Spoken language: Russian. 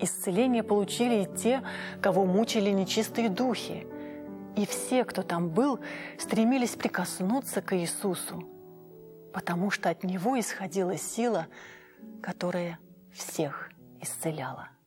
Исцеление получили и те, кого мучили нечистые духи. И все, кто там был, стремились прикоснуться к Иисусу, потому что от Него исходила сила, которая всех исцеляла.